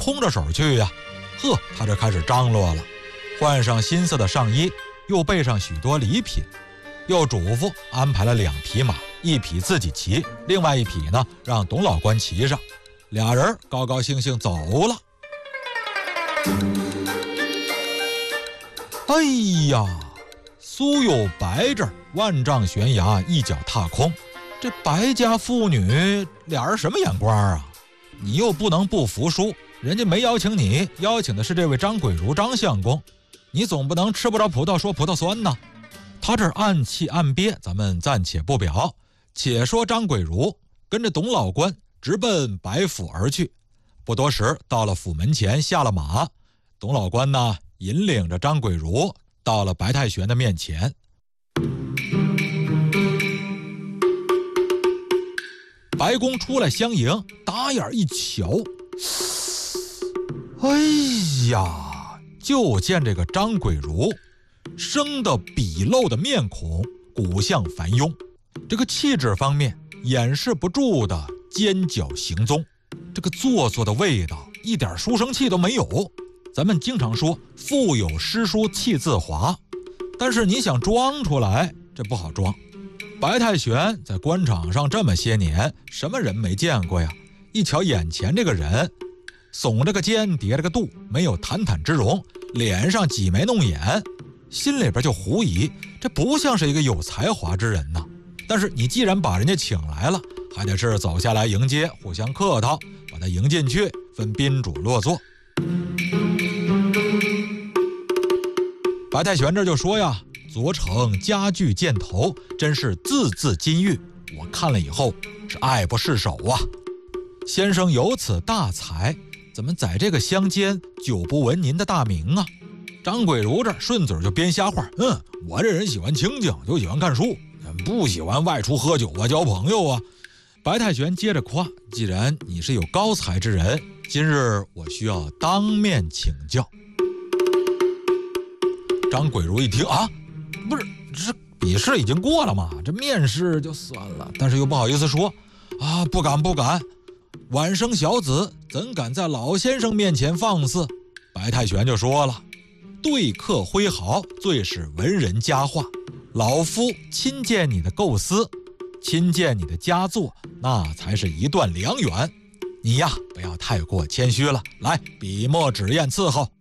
空着手去呀。他这开始张罗了，换上新色的上衣，又备上许多礼品，又嘱咐安排了2匹马，一匹自己骑，另外1匹呢让董老官骑上，俩人高高兴兴走了。哎呀，苏有白这儿万丈悬崖一脚踏空，这白家妇女俩人什么眼光啊？你又不能不服输，人家没邀请你，邀请的是这位张鬼如张相公，你总不能吃不着葡萄说葡萄酸呢。他这儿暗气暗憋，咱们暂且不表，且说张鬼如跟着董老官直奔白府而去。不多时到了府门前，下了马，董老官呢引领着张鬼如到了白太玄的面前。白公出来相迎，打眼一瞧，哎呀，就见这个张鬼如生得笔陋的面孔，骨相繁庸，这个气质方面掩饰不住的尖角行踪，这个做作的味道一点书生气都没有。咱们经常说腹有诗书气自华，但是你想装出来，这不好装。白太玄在官场上这么些年，什么人没见过呀？一瞧眼前这个人，耸着个肩，叠着个肚，没有坦坦之容，脸上挤眉弄眼，心里边就狐疑，这不像是一个有才华之人呢。但是你既然把人家请来了，还得是走下来迎接，互相客套，把他迎进去，分宾主落座。白太玄这就说呀，左丞家具箭头，真是字字金玉，我看了以后是爱不释手啊。先生有此大才，怎么在这个乡间久不闻您的大名啊？张鬼如这顺嘴就编瞎话，我这人喜欢清静，就喜欢看书，不喜欢外出喝酒啊，交朋友啊。白太玄接着夸，既然你是有高才之人，今日我需要当面请教。张鬼如一听啊，不是，这笔试已经过了嘛，这面试就算了，但是又不好意思说啊，不敢，晚生小子怎敢在老先生面前放肆。白太玄就说了，对客挥毫最是文人佳话，老夫亲见你的构思，亲见你的佳作，那才是一段良缘。你呀不要太过谦虚了，来笔墨纸砚伺候。